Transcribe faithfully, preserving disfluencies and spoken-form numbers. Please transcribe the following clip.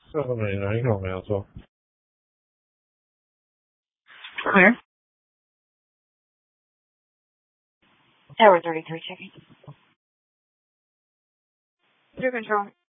这个美人口没有错。 Clear. Tower thirty-three checking. Through control.